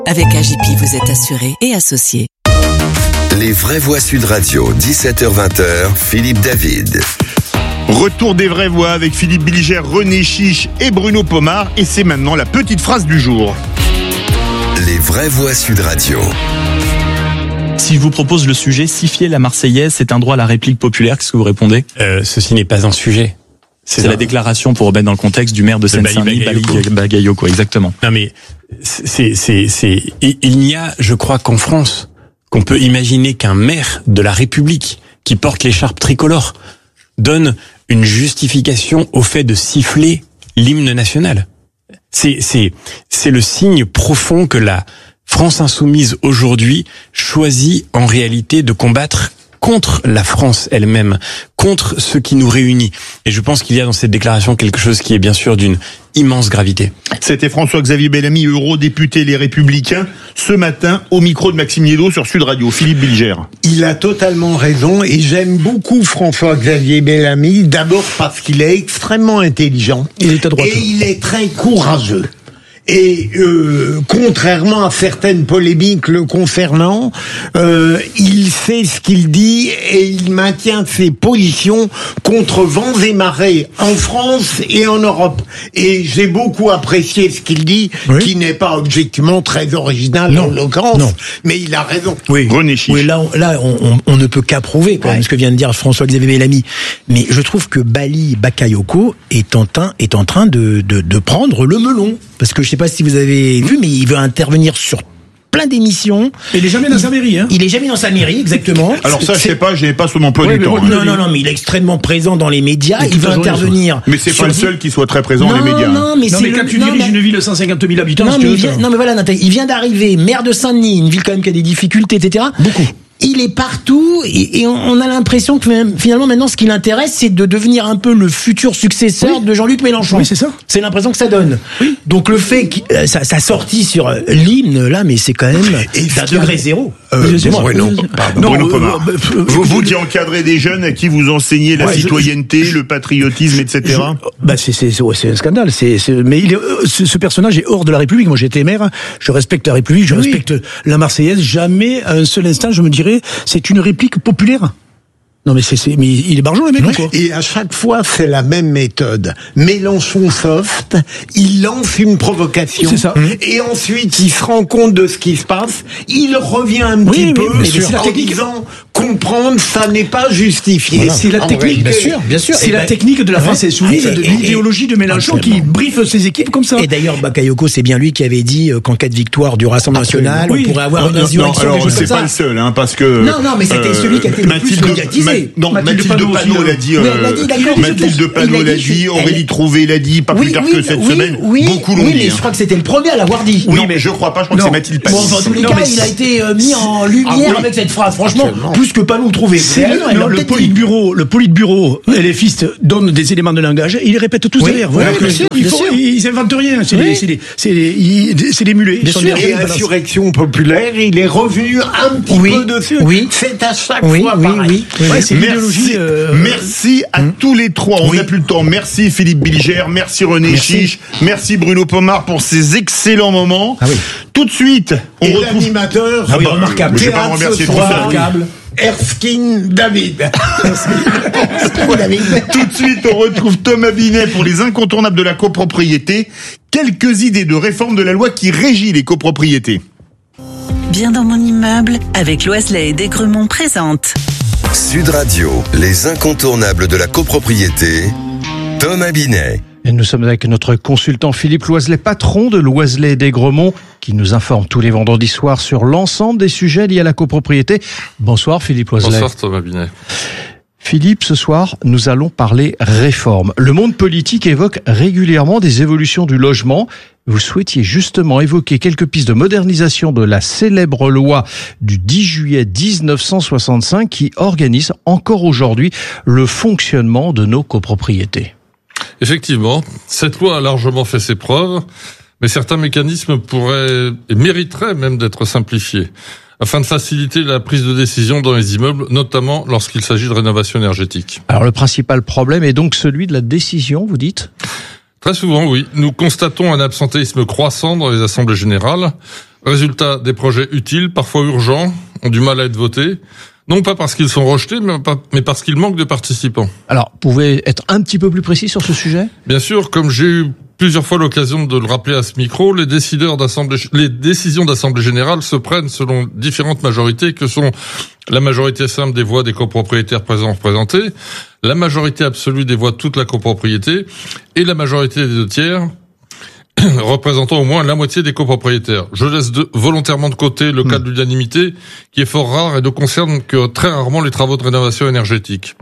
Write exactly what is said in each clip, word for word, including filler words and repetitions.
Avec A J P, vous êtes assuré et associé. Les vraies voix Sud Radio, dix-sept heures vingt, Philippe David. Retour des vraies voix avec Philippe Bilger, René Chiche et Bruno Pomar. Et c'est maintenant la petite phrase du jour. Les vraies voix Sud Radio. Si je vous propose le sujet « Siffler la Marseillaise, c'est un droit à la réplique populaire », qu'est-ce que vous répondez ? euh, Ceci n'est pas un sujet. C'est, c'est la déclaration, pour remettre dans le contexte, du maire de Seine-Saint-Denis, Bali Bagayoko, exactement. Non mais, c'est, c'est, c'est, il n'y a, je crois qu'en France, qu'on peut imaginer qu'un maire de la République, qui porte l'écharpe tricolore, donne une justification au fait de siffler l'hymne national. C'est, c'est, c'est le signe profond que la France insoumise aujourd'hui choisit en réalité de combattre contre la France elle-même, contre ce qui nous réunit. Et je pense qu'il y a dans cette déclaration quelque chose qui est bien sûr d'une immense gravité. C'était François-Xavier Bellamy, eurodéputé Les Républicains, ce matin au micro de Maxime Liédot sur Sud Radio. Philippe Bilger. Il a totalement raison et j'aime beaucoup François-Xavier Bellamy, d'abord parce qu'il est extrêmement intelligent. Il est à droite. Et il est très courageux. Et euh, contrairement à certaines polémiques le concernant, euh, il sait ce qu'il dit et il maintient ses positions contre vents et marées en France et en Europe. Et j'ai beaucoup apprécié ce qu'il dit, oui. qui n'est pas objectivement très original non, en l'occurrence, non. mais il a raison. Oui, René Chiche. Oui, là, on, là, on, on, on ne peut qu'approuver quand ouais. même ce que vient de dire François-Xavier Bellamy. Mais je trouve que Bali Bagayoko est en train, est en train de, de, de prendre le melon. Parce que je sais pas si vous avez vu, mais il veut intervenir sur plein d'émissions. Il est jamais dans il, sa mairie, hein. Il est jamais dans sa mairie, exactement. Alors ça, c'est, je sais pas, je n'ai pas son emploi ouais, du temps. Hein. Non, non, non, mais il est extrêmement présent dans les médias. Et il veut intervenir. Mais c'est pas le seul qui soit très présent non, dans les médias. Non, mais, non, c'est mais quand le... tu non, diriges mais... une ville de cent cinquante mille habitants, non, mais il vient... non, mais voilà, Nathalie, il vient d'arriver, maire de Saint-Denis, une ville quand même qui a des difficultés, et cetera. Beaucoup. Il est partout et, et on a l'impression que même, finalement maintenant ce qui l'intéresse c'est de devenir un peu le futur successeur oui. de Jean-Luc Mélenchon. Oui, c'est ça. C'est l'impression que ça donne. Oui. Donc le fait que euh, ça, ça sortit sur euh, l'hymne là, mais c'est quand même et d'un degré zéro. Euh, bon, Bruno, pardon, Bruno Pomar. Euh, euh, vous, vous qui encadrez des jeunes à qui vous enseignez la ouais, citoyenneté, je, je, le patriotisme, et cetera. Je, bah c'est c'est c'est, ouais, c'est un scandale. C'est, c'est mais il est, ce, ce personnage est hors de la République. Moi j'ai été maire, je respecte la République, je oui. respecte la Marseillaise. Jamais à un seul instant je me dirais c'est une réplique populaire. Non mais c'est, c'est mais il est barjot le mec oui. ou quoi ? Et à chaque fois c'est la même méthode. Mélenchon soft, il lance une provocation. C'est ça. Et ensuite il se rend compte de ce qui se passe, il revient un oui, petit mais, peu mais c'est en technique. disant comprendre ça n'est pas justifié. Voilà. C'est la en technique, vrai, bien sûr, bien sûr. C'est et la ben, technique de la France insoumise, de l'idéologie de Mélenchon qui briefe ses équipes comme ça. Et d'ailleurs Bagayoko c'est bien lui qui avait dit qu'en cas de victoire du Rassemblement national, oui. on pourrait avoir non, une insurrection. Non, alors c'est pas le seul, hein, parce que non, non, mais c'était euh, celui qui a été le plus médiatisé. Non, Mathilde de Panot l'a dit. Mathilde de Panot l'a dit. Aurélie Trouvé l'a dit. Pas plus tard que cette semaine. Beaucoup l'ont dit. Oui, mais je crois que c'était le premier à l'avoir dit. Oui, mais je crois pas. Je crois que c'est Mathilde Panot. Bon, dans tous les cas, il a été mis en lumière avec cette phrase. Franchement, plus que Panot Trouvé. C'est le politburo, le politburo. Les fistes donnent des éléments de langage et ils répètent tous derrière. Voilà. Ils inventent rien. C'est des, c'est des, c'est des, c'est des mulets. Et l'insurrection populaire, il est revenu un petit peu dessus. Oui. C'est à chaque oui, fois oui, pareil. Oui, oui. Ouais, c'est merci, euh... merci à mmh. tous les trois. On n'a oui. plus le temps. Merci Philippe Bilger, merci René merci. Chiche, merci Bruno Pomar pour ces excellents moments. Ah oui. Tout de suite, on et retrouve l'animateur. Ah oui, remarquable. Je vais pas remercier tout ça. Erskine David. Erskine David. Tout de suite, on retrouve Thomas Binet pour les incontournables de la copropriété. Quelques idées de réforme de la loi qui régit les copropriétés. Bien dans mon immeuble, avec Loiselet et Desgremont présente. Sud Radio, les incontournables de la copropriété. Thomas Binet. Et nous sommes avec notre consultant Philippe Loiselet, patron de Loiselet et Desgremont, qui nous informe tous les vendredis soirs sur l'ensemble des sujets liés à la copropriété. Bonsoir Philippe Loiselet. Bonsoir Thomas Binet. Philippe, ce soir, nous allons parler réforme. Le monde politique évoque régulièrement des évolutions du logement. Vous souhaitiez justement évoquer quelques pistes de modernisation de la célèbre loi du dix juillet dix-neuf cent soixante-cinq qui organise encore aujourd'hui le fonctionnement de nos copropriétés. Effectivement, cette loi a largement fait ses preuves, mais certains mécanismes pourraient et mériteraient même d'être simplifiés, afin de faciliter la prise de décision dans les immeubles, notamment lorsqu'il s'agit de rénovation énergétique. Alors le principal problème est donc celui de la décision, vous dites ? Très souvent, oui. Nous constatons un absentéisme croissant dans les assemblées générales. Résultat, des projets utiles, parfois urgents, ont du mal à être votés. Non pas parce qu'ils sont rejetés, mais parce qu'ils manquent de participants. Alors, pouvez être un petit peu plus précis sur ce sujet ? Bien sûr, comme j'ai eu plusieurs fois l'occasion de le rappeler à ce micro, les décideurs d'assemblée, les décisions d'assemblée générale se prennent selon différentes majorités que sont la majorité simple des voix des copropriétaires présents représentés, la majorité absolue des voix de toute la copropriété et la majorité des deux tiers représentant au moins la moitié des copropriétaires. Je laisse de, volontairement de côté le cas de l'unanimité, qui est fort rare et ne concerne que très rarement les travaux de rénovation énergétique.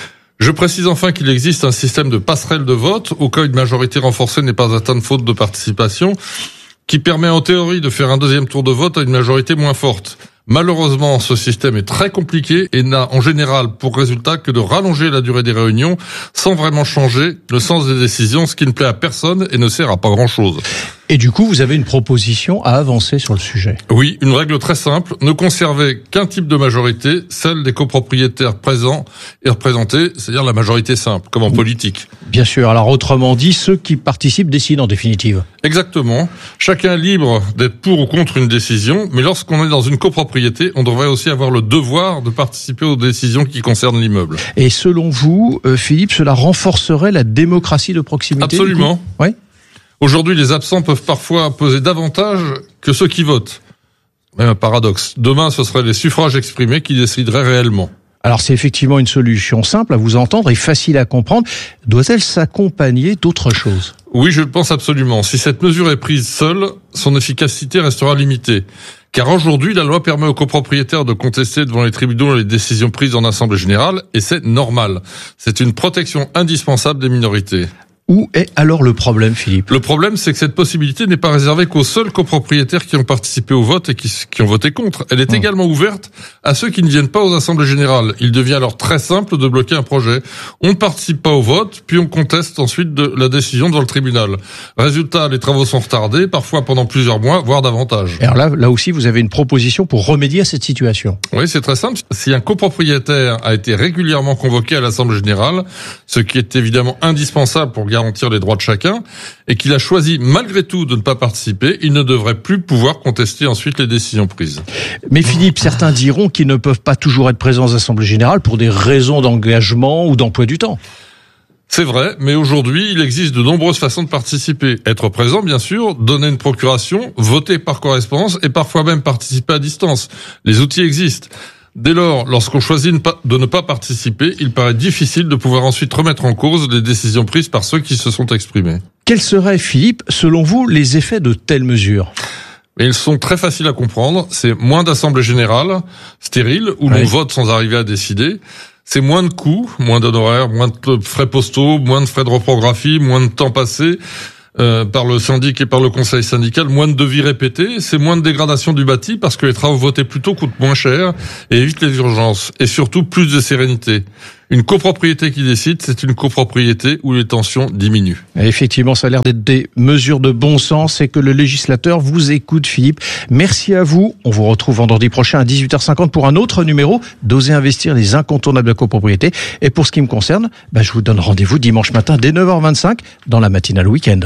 Je précise enfin qu'il existe un système de passerelle de vote, au cas où une majorité renforcée n'est pas atteinte faute de participation, qui permet en théorie de faire un deuxième tour de vote à une majorité moins forte. Malheureusement, ce système est très compliqué et n'a en général pour résultat que de rallonger la durée des réunions sans vraiment changer le sens des décisions, ce qui ne plaît à personne et ne sert à pas grand-chose. Et du coup, vous avez une proposition à avancer sur le sujet. Oui, une règle très simple, ne conserver qu'un type de majorité, celle des copropriétaires présents et représentés, c'est-à-dire la majorité simple, comme en politique. Bien sûr, alors autrement dit, ceux qui participent décident en définitive. Exactement. Chacun est libre d'être pour ou contre une décision, mais lorsqu'on est dans une copropriété, on devrait aussi avoir le devoir de participer aux décisions qui concernent l'immeuble. Et selon vous, euh, Philippe, cela renforcerait la démocratie de proximité ? Absolument. Oui. Aujourd'hui, les absents peuvent parfois peser davantage que ceux qui votent. Même un paradoxe. Demain, ce seraient les suffrages exprimés qui décideraient réellement. Alors c'est effectivement une solution simple à vous entendre et facile à comprendre. Doit-elle s'accompagner d'autre chose ? Oui, je le pense absolument. Si cette mesure est prise seule, son efficacité restera limitée. Car aujourd'hui, la loi permet aux copropriétaires de contester devant les tribunaux les décisions prises en assemblée générale, et c'est normal. C'est une protection indispensable des minorités. Où est alors le problème, Philippe ? Le problème, c'est que cette possibilité n'est pas réservée qu'aux seuls copropriétaires qui ont participé au vote et qui, qui ont voté contre. Elle est mmh. également ouverte à ceux qui ne viennent pas aux assemblées générales. Il devient alors très simple de bloquer un projet. On ne participe pas au vote, puis on conteste ensuite de la décision devant le tribunal. Résultat, les travaux sont retardés, parfois pendant plusieurs mois, voire davantage. Et alors là, là aussi, vous avez une proposition pour remédier à cette situation. Oui, c'est très simple. Si un copropriétaire a été régulièrement convoqué à l'assemblée générale, ce qui est évidemment indispensable pour garantir les droits de chacun, et qu'il a choisi malgré tout de ne pas participer, il ne devrait plus pouvoir contester ensuite les décisions prises. Mais Philippe, certains diront qu'ils ne peuvent pas toujours être présents aux assemblées générales pour des raisons d'engagement ou d'emploi du temps. C'est vrai, mais aujourd'hui, il existe de nombreuses façons de participer. Être présent, bien sûr, donner une procuration, voter par correspondance et parfois même participer à distance. Les outils existent. Dès lors, lorsqu'on choisit de ne pas participer, il paraît difficile de pouvoir ensuite remettre en cause les décisions prises par ceux qui se sont exprimés. Quels seraient, Philippe, selon vous, les effets de telles mesures ? Et ils sont très faciles à comprendre. C'est moins d'assemblées générales, stériles, où oui. l'on vote sans arriver à décider. C'est moins de coûts, moins d'honoraires, moins de frais postaux, moins de frais de reprographie, moins de temps passé. Euh, par le syndic et par le conseil syndical, moins de devis répétés, c'est moins de dégradation du bâti parce que les travaux votés plus tôt coûtent moins cher et évitent les urgences. Et surtout, plus de sérénité. Une copropriété qui décide, c'est une copropriété où les tensions diminuent. Et effectivement, ça a l'air d'être des mesures de bon sens et que le législateur vous écoute, Philippe. Merci à vous. On vous retrouve vendredi prochain à dix-huit heures cinquante pour un autre numéro d'Oser investir, les incontournables de la copropriété. Et pour ce qui me concerne, bah, je vous donne rendez-vous dimanche matin dès neuf heures vingt-cinq dans la matinale week-end.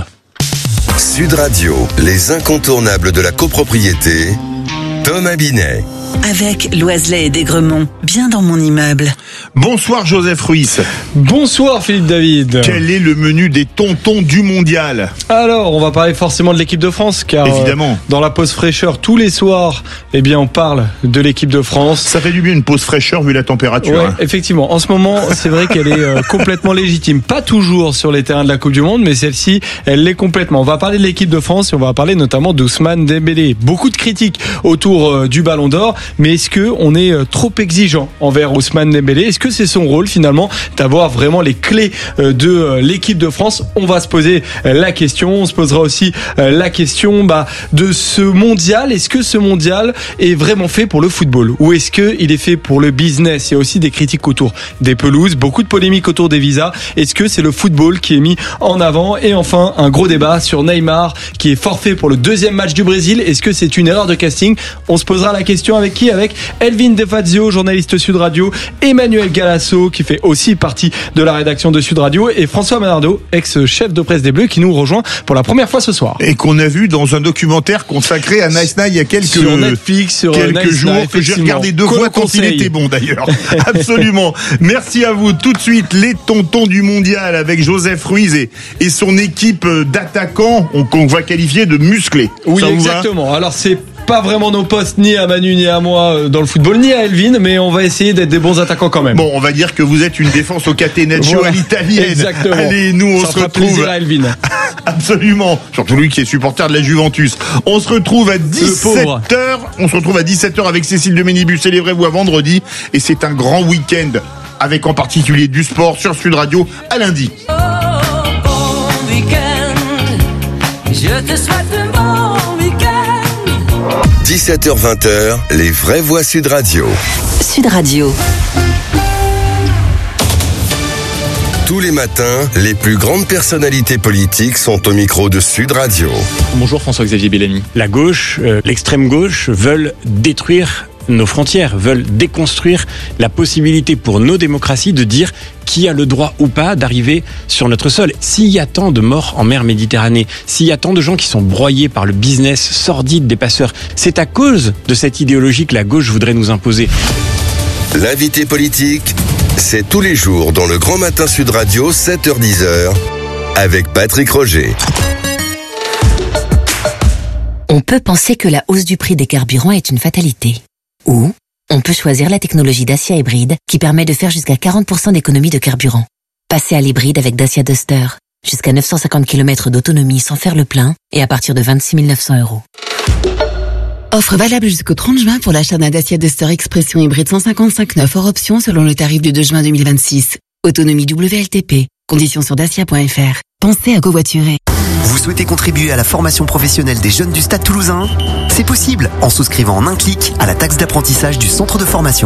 Sud Radio, les incontournables de la copropriété, Thomas Binet. Avec Loiselet et Desgremont, bien dans mon immeuble. Bonsoir Joseph Ruiz. Bonsoir Philippe David. Quel est le menu des tontons du mondial ? Alors, on va parler forcément de l'équipe de France, car évidemment, euh, dans la pause fraîcheur, tous les soirs, eh bien, on parle de l'équipe de France. Ça fait du bien une pause fraîcheur vu la température. Ouais, hein. Effectivement. En ce moment, c'est vrai qu'elle est euh, complètement légitime. Pas toujours sur les terrains de la Coupe du Monde, mais celle-ci, elle l'est complètement. On va parler de l'équipe de France et on va parler notamment d'Ousmane Dembélé. Beaucoup de critiques autour euh, du Ballon d'Or. Mais est-ce que on est trop exigeant envers Ousmane Dembélé ? Est-ce que c'est son rôle finalement d'avoir vraiment les clés de l'équipe de France ? On va se poser la question. On se posera aussi la question bah, de ce mondial. Est-ce que ce mondial est vraiment fait pour le football ? Ou est-ce qu'il est fait pour le business ? Il y a aussi des critiques autour des pelouses, beaucoup de polémiques autour des visas. Est-ce que c'est le football qui est mis en avant ? Et enfin, un gros débat sur Neymar qui est forfait pour le deuxième match du Brésil. Est-ce que c'est une erreur de casting ? On se posera la question avec avec qui? Avec Elvin Defazio, journaliste Sud Radio, Emmanuel Galasso, qui fait aussi partie de la rédaction de Sud Radio, et François Manardo, ex-chef de presse des Bleus, qui nous rejoint pour la première fois ce soir. Et qu'on a vu dans un documentaire consacré à Nice Night il y a quelques, sur Netflix, sur quelques Nice jours, Night, que j'ai regardé deux fois quand il était bon d'ailleurs. Absolument. Merci à vous. Tout de suite, les tontons du mondial avec Joseph Ruiz et, et son équipe d'attaquants qu'on va qualifier de musclés. Oui, exactement. Alors c'est pas vraiment nos postes ni à Manu ni à moi dans le football ni à Elvin, mais on va essayer d'être des bons attaquants quand même. Bon, on va dire que vous êtes une défense au catenaccio voilà. à l'italienne. Exactement. Allez, nous on Ça se retrouve plaisir à Elvin. Absolument. Surtout lui qui est supporter de la Juventus. On se retrouve à dix-sept heures. On se retrouve à dix-sept heures avec Cécile de Ménibus. Célébrez-vous à vendredi et c'est un grand week-end avec en particulier du sport sur Sud Radio à lundi. Oh, bon week-end. Je te souhaite un bon week-end. dix-sept heures vingt, les vraies voix Sud Radio. Sud Radio. Tous les matins, les plus grandes personnalités politiques sont au micro de Sud Radio. Bonjour François-Xavier Bellamy. La gauche, euh, l'extrême gauche veulent détruire nos frontières, veulent déconstruire la possibilité pour nos démocraties de dire qui a le droit ou pas d'arriver sur notre sol. S'il y a tant de morts en mer Méditerranée, s'il y a tant de gens qui sont broyés par le business sordide des passeurs, c'est à cause de cette idéologie que la gauche voudrait nous imposer. L'invité politique, c'est tous les jours dans le Grand Matin Sud Radio, sept heures dix avec Patrick Roger. On peut penser que la hausse du prix des carburants est une fatalité. Ou on peut choisir la technologie Dacia hybride qui permet de faire jusqu'à quarante pour cent d'économie de carburant. Passez à l'hybride avec Dacia Duster. Jusqu'à neuf cent cinquante kilomètres d'autonomie sans faire le plein et à partir de vingt-six mille neuf cents euros. Offre valable jusqu'au trente juin pour l'achat d'un Dacia Duster Expression hybride cent cinquante-cinq neuf hors option selon le tarif du deux juin deux mille vingt-six. Autonomie W L T P. Conditions sur dacia point f r. Pensez à covoiturer. Vous souhaitez contribuer à la formation professionnelle des jeunes du Stade Toulousain ? C'est possible en souscrivant en un clic à la taxe d'apprentissage du centre de formation.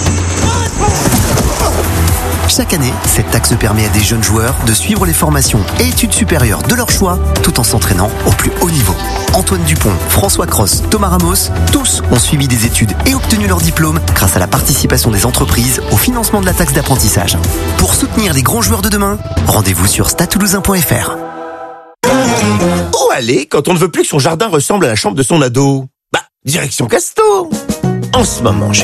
Chaque année, cette taxe permet à des jeunes joueurs de suivre les formations et études supérieures de leur choix tout en s'entraînant au plus haut niveau. Antoine Dupont, François Cross, Thomas Ramos, tous ont suivi des études et obtenu leur diplôme grâce à la participation des entreprises au financement de la taxe d'apprentissage. Pour soutenir les grands joueurs de demain, rendez-vous sur stade toulousain point f r. Où aller quand on ne veut plus que son jardin ressemble à la chambre de son ado ? Bah, direction Casto. En ce moment, chez